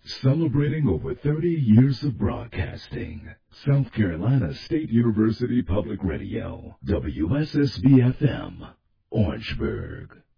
Celebrating over 30 years of broadcasting. South Carolina State University Public Radio, WSSB-FM, Orangeburg.